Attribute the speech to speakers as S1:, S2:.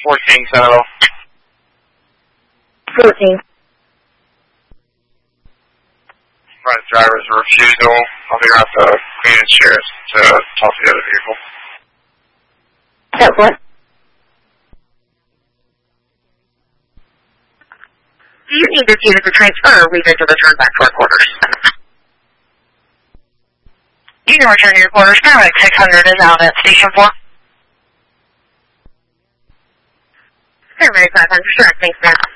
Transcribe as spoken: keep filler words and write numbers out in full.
S1: fourteen Sentinel.
S2: fourteen.
S1: Right, driver's refusal. I'll be around to clean his chairs to talk to the other vehicle.
S2: That what?
S3: Do you need this unit to transfer or leave it to return back to our quarters? You can return to your quarters. Paramedic six hundred is out at Station four. Paramedic five hundred, sure, thanks, ma'am.